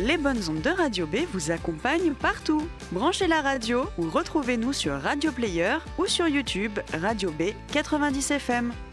les bonnes ondes de Radio B vous accompagnent partout. Branchez la radio ou retrouvez-nous sur Radio Player ou sur YouTube Radio B 90 FM.